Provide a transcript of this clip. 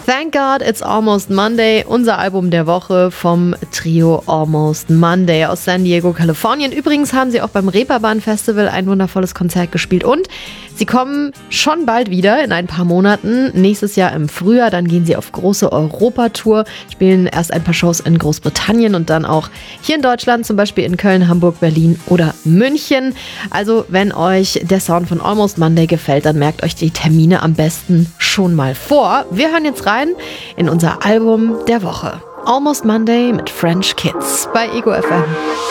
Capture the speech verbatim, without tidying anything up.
Thank God It's Almost Monday, unser Album der Woche vom Trio Almost Monday aus San Diego, Kalifornien. Übrigens haben sie auch beim Reeperbahn Festival ein wundervolles Konzert gespielt und sie kommen schon bald wieder in ein paar Monaten. Nächstes Jahr im Frühjahr, dann gehen sie auf große Europatour, spielen erst ein paar Shows in Großbritannien und dann auch hier in Deutschland, zum Beispiel in Köln, Hamburg, Berlin oder München. Also wenn euch der Sound von Almost Monday gefällt, dann merkt euch die Termine am besten schon mal vor. Wir hören jetzt rein in unser Album der Woche. Almost Monday mit French Kids bei Ego F M.